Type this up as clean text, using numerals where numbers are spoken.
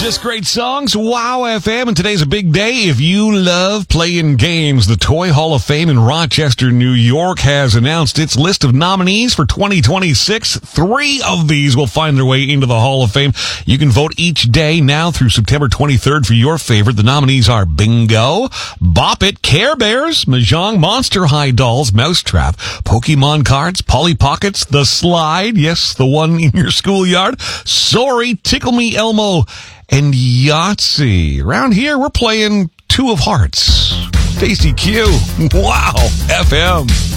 Just great songs. Wow FM. And today's a big day if you love playing games. The Toy Hall of Fame in Rochester, New York has announced its list of nominees for 2026. 3 of these will find their way into the Hall of Fame. You can vote each day now through September 23rd for your favorite. The nominees are Bingo, Bop It, Care Bears, Mahjong, Monster High Dolls, Mousetrap, Pokemon Cards, Polly Pockets, The Slide, yes, the one in your schoolyard, Sorry, Tickle Me Elmo, and Yahtzee. Around here, we're playing Two of Hearts. Stacy Q. Wow. FM.